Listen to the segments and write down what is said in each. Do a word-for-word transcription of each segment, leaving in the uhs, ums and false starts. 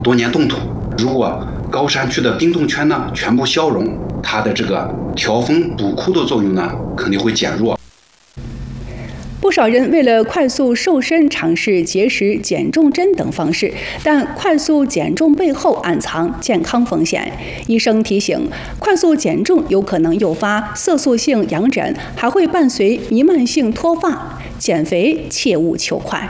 多年冻土，如果高山区的冰冻圈呢全部消融，它的这个调风补枯的作用呢肯定会减弱。 不少人为了快速瘦身，尝试节食、减重针等方式，但快速减重背后暗藏健康风险。医生提醒，快速减重有可能诱发色素性痒疹，还会伴随弥漫性脱发。减肥切勿求快。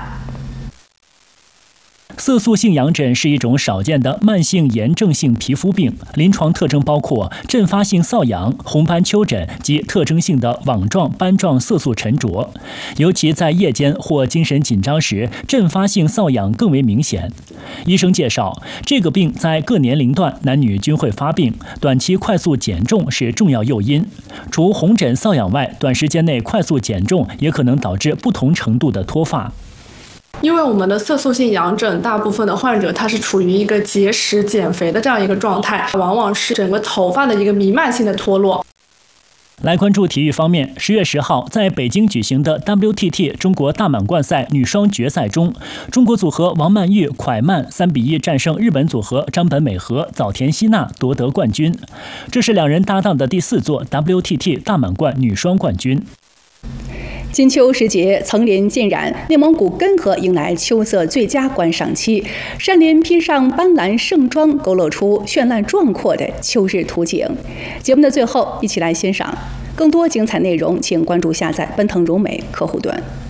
色素性痒疹是一种少见的慢性炎症性皮肤病，临床特征包括阵发性瘙痒、红斑丘疹及特征性的网状斑状色素沉着，尤其在夜间或精神紧张时，阵发性瘙痒更为明显。医生介绍，这个病在各年龄段男女均会发病，短期快速减重是重要诱因。除红疹瘙痒外，短时间内快速减重也可能导致不同程度的脱发。 因为我们的色素性痒疹，大部分的患者他是处于一个节食减肥的这样一个状态，往往是整个头发的一个弥漫性的脱落。 来关注体育方面，十月十号在北京举行的 W T T 中国大满贯赛女双决赛中，中国组合王曼玉、蒯曼三比一战胜日本组合张本美和、早田希娜夺得冠军，这是两人搭档的第四座 W T T 大满贯女双冠军。 金秋时节，层林尽染，内蒙古根河迎来秋色最佳观赏期。山林披上斑斓盛装，勾勒出绚烂壮阔的秋日图景。节目的最后，一起来欣赏更多精彩内容，请关注下载奔腾融美客户端。